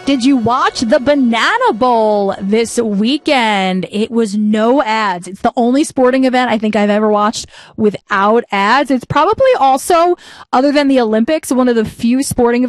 Did you watch the Banana Bowl this weekend? It was no ads. It's the only sporting event I think I've ever watched without ads. It's probably also, other than the Olympics, one of the few sporting events